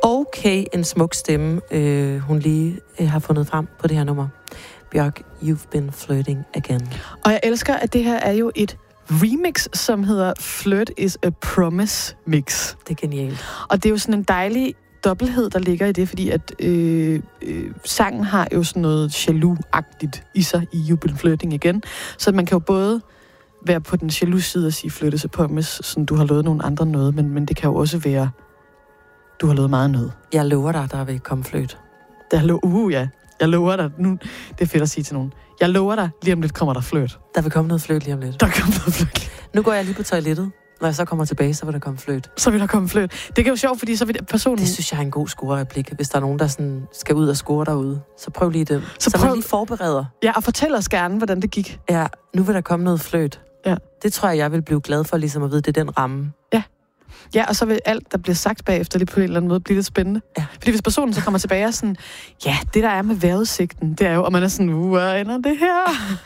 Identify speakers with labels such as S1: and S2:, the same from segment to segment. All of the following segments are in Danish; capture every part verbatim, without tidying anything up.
S1: okay en smuk stemme, øh, hun lige øh, har fundet frem på det her nummer. Bjørk, You've Been Flirting Again.
S2: Og jeg elsker, at det her er jo et remix, som hedder Flirt is a Promise Mix.
S1: Det er genialt.
S2: Og det er jo sådan en dejlig dobbelthed, der ligger i det, fordi at øh, øh, sangen har jo sådan noget jaloux-agtigt i sig i You've Been Flirting Again. Så man kan jo både være på den jaloux side og sige Flirt is a Promise, sådan du har lovet nogle andre noget, men, men det kan jo også være, du har lovet meget noget.
S1: Jeg lover dig, der vil komme fløjt.
S2: Der lo- uh, ja. Jeg lover dig. Nu, det er fedt at sige til nogen. Jeg lover dig, lige om lidt kommer der fløjt.
S1: Der vil komme noget fløjt lige om lidt.
S2: Der kommer noget fløjt.
S1: Nu går jeg lige på toilettet. Når jeg så kommer tilbage, så vil der komme fløjt.
S2: Så vil der komme fløjt. Det er jo sjovt, fordi så vil personen...
S1: Det synes jeg er en god scorereplik. Hvis der er nogen, der sådan skal ud og score derude, så prøv lige det. Så, så prøv... man lige forbereder.
S2: Ja, og fortæl os gerne, hvordan det gik.
S1: Ja, nu vil der komme noget fløjt.
S2: Ja.
S1: Det tror jeg, jeg vil blive glad for, ligesom at vide, det er den ramme.
S2: Ja. Ja, og så vil alt, der bliver sagt bagefter, lige på en eller anden måde, blive lidt spændende.
S1: Ja.
S2: Fordi hvis personen så kommer tilbage og sådan, ja, det der er med vejrudsigten, det er jo, og man er sådan, uh, hvor ender det her?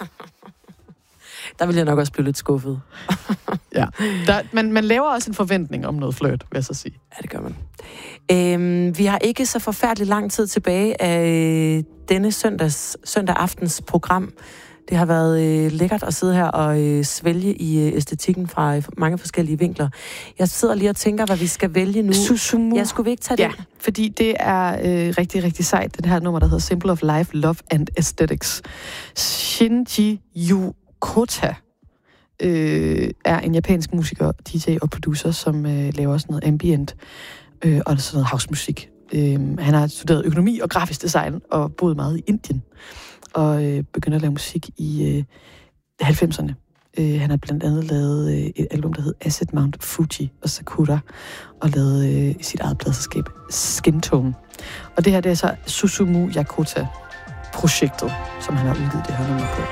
S1: Der vil jeg nok også blive lidt skuffet.
S2: Ja, der, man, man laver også en forventning om noget fløjt, vil jeg så sige.
S1: Ja, det gør man. Øhm, vi har ikke så forfærdelig lang tid tilbage af denne søndags, søndag aftens program. Det har været øh, lækkert at sidde her og øh, svælge i øh, æstetikken fra øh, mange forskellige vinkler. Jeg sidder lige og tænker, hvad vi skal vælge nu.
S2: Susumu.
S1: Jeg skulle vi ikke tage det?
S2: Ja, fordi det er øh, rigtig, rigtig sejt, det her nummer, der hedder Symbol of Life, Love and Aesthetics. Shinji Yokota øh, er en japansk musiker, D J og producer, som øh, laver sådan noget ambient øh, og sådan noget housemusik. Øh, han har studeret økonomi og grafisk design og boet meget i Indien. Og øh, begyndte at lave musik i øh, halvfemserne. Øh, han har blandt andet lavet øh, et album, der hed Acid Mount Fuji og Sakura, og lavet øh, sit eget pladselskab, Skin Tone. Og det her, det er så Susumu Yokota-projektet, som han har udgivet det her nummer på.